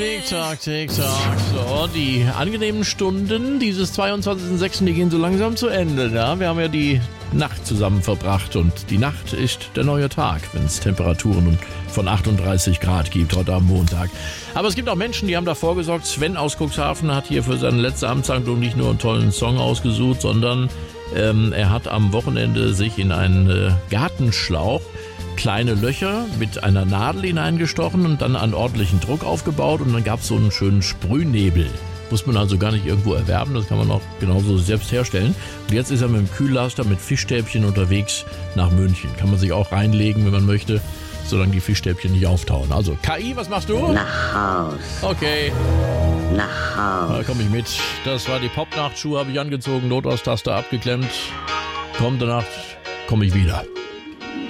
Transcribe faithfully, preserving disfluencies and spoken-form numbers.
Tick-Tack, Tick-Tack. So, die angenehmen Stunden dieses zweiundzwanzigsten sechsten, die gehen so langsam zu Ende. Ja? Wir haben ja die Nacht zusammen verbracht und die Nacht ist der neue Tag, wenn es Temperaturen von achtunddreißig Grad gibt, heute am Montag. Aber es gibt auch Menschen, die haben dafür gesorgt. Sven aus Cuxhaven hat hier für seine letzte Amtshandlung nicht nur einen tollen Song ausgesucht, sondern ähm, er hat am Wochenende sich in einen äh, Gartenschlauch kleine Löcher mit einer Nadel hineingestochen und dann einen ordentlichen Druck aufgebaut und dann gab es so einen schönen Sprühnebel. Muss man also gar nicht irgendwo erwerben, das kann man auch genauso selbst herstellen. Und jetzt ist er mit dem Kühllaster mit Fischstäbchen unterwegs nach München. Kann man sich auch reinlegen, wenn man möchte, solange die Fischstäbchen nicht auftauen. Also K I, was machst du? Nach Haus. Okay. Nach Haus. Da komme ich mit. Das war die Popnacht. Schuhe habe ich angezogen, Notaustasser abgeklemmt. Kommende Nacht komme ich wieder.